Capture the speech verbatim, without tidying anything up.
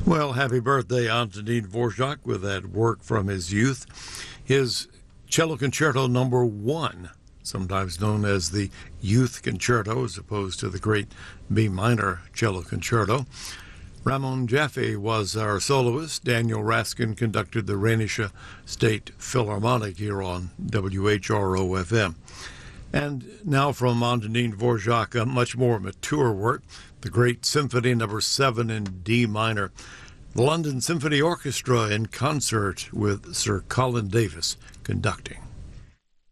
Well, happy birthday, Antonin Dvorak, with that work from his youth. His Cello Concerto number one, sometimes known as the Youth Concerto, as opposed to the great B minor Cello Concerto. Ramon Jaffe was our soloist. Daniel Raskin conducted the Rheinische State Philharmonic here on W H R O F M. And now from Antonin Dvorak, a much more mature work, the great Symphony number seven in D minor, the London Symphony Orchestra in concert with Sir Colin Davis conducting.